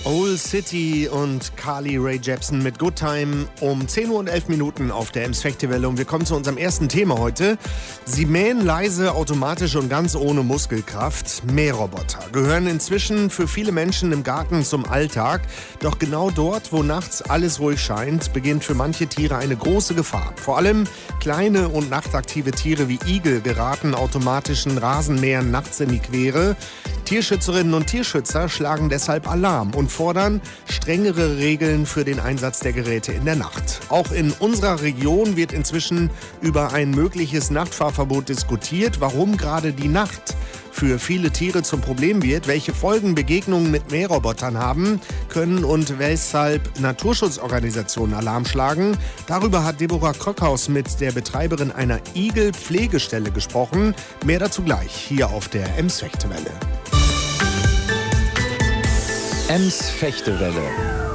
Old City und Carly Rae Jepsen mit Good Time um 10 Uhr und 11 Minuten auf der Ems Festival. Und wir kommen zu unserem ersten Thema heute. Sie mähen leise, automatisch und ganz ohne Muskelkraft. Mähroboter gehören inzwischen für viele Menschen im Garten zum Alltag. Doch genau dort, wo nachts alles ruhig scheint, beginnt für manche Tiere eine große Gefahr. Vor allem kleine und nachtaktive Tiere wie Igel geraten automatischen Rasenmähern nachts in die Quere. Tierschützerinnen und Tierschützer schlagen deshalb Alarm und fordern strengere Regeln für den Einsatz der Geräte in der Nacht. Auch in unserer Region wird inzwischen über ein mögliches Nachtfahrverbot diskutiert. Warum gerade die Nacht für viele Tiere zum Problem wird, welche Folgen Begegnungen mit Mährobotern haben können und weshalb Naturschutzorganisationen Alarm schlagen. Darüber hat Deborah Kröckhaus mit der Betreiberin einer Igelpflegestelle gesprochen. Mehr dazu gleich hier auf der Ems Fechtewelle. Ems Fechtewelle.